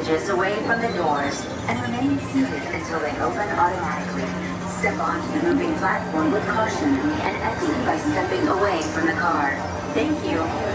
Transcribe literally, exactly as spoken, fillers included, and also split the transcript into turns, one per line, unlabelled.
inches away from the doors and remain seated until they open automatically. Step onto the moving platform with caution and exit by stepping away from the car. Thank you.